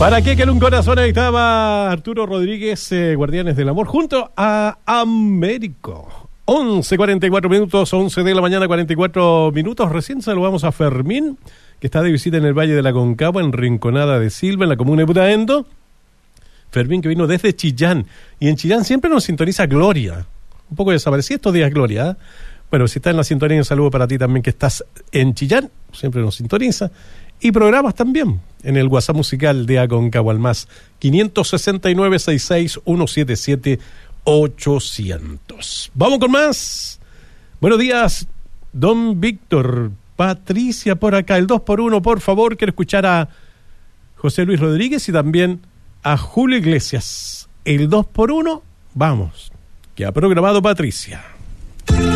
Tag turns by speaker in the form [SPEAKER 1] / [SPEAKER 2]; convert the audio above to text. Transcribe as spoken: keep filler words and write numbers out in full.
[SPEAKER 1] ¿Para qué que en un corazón? Ahí estaba Arturo Rodríguez, eh, Guardianes del Amor, junto a Américo. once cuarenta y cuatro minutos, once de la mañana, cuarenta y cuatro minutos. Recién saludamos a Fermín, que está de visita en el Valle de la Concagua, en Rinconada de Silva, en la comuna de Putaendo. Fermín, que vino desde Chillán. Y en Chillán siempre nos sintoniza Gloria. Un poco desaparecida estos días, Gloria, ¿eh? Bueno, si está en la sintonía, un saludo para ti también, que estás en Chillán, siempre nos sintoniza. Y programas también en el WhatsApp musical de Aconcagua al más quinientos sesenta y nueve, sesenta y seis, ciento setenta y siete, ochocientos. Vamos con más. Buenos días, don Víctor. Patricia por acá, el dos por uno, por favor. Quiero escuchar a José Luis Rodríguez y también a Julio Iglesias. El dos por uno, vamos. Que ha programado Patricia.